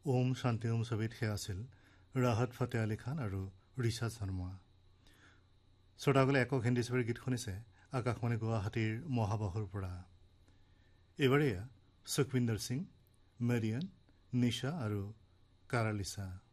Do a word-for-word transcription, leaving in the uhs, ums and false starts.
ওম শান্তি ওম ছবিত সেয়া আছিল ৰাহত ফতে আলী খান আৰু ৰিচা শৰ্মা। শ্ৰোতাসকলে একক হিন্দী ছবিৰ গীত শুনিছে আকাশবাণী গুৱাহাটীৰ মহাবাহুৰ পৰা। এইবাৰ এয়া সুখবিন্দৰ সিং, মেৰিয়ান, নিশা আৰু কাৰালিছা।